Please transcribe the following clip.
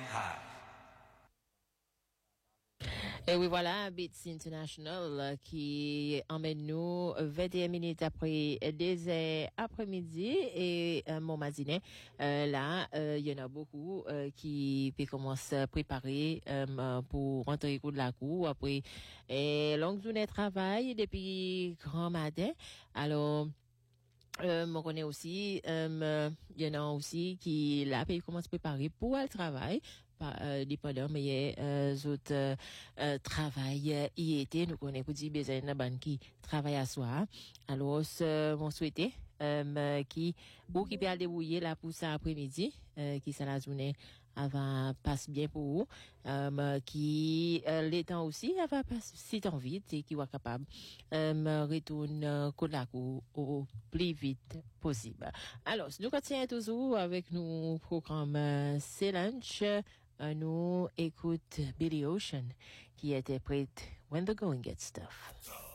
High. Et oui, voilà, Beats International qui emmène nous 21 minutes après des après-midi et mon matinée. Là, il y en a beaucoup qui commencent à préparer pour rentrer au coup de la cour après longue journée de travail depuis grand matin. Alors, on connaît aussi, il y en a aussi qui là commencent à préparer pour le travail. Dépendant mais autres travail y était nous connaît pour dire besoin de ban qui travaille à soi alors on souhaitait qui ou qui peut aller débrouiller là pour ça après-midi qui ça la journée va passe bien pour vous qui les temps aussi va passer si temps vite et qui va capable retourne la cour au plus vite possible. Alors nous continuons toujours avec nos programmes C'est Lunch. Nous écoute Billy Ocean qui interprète When the Going Gets Tough.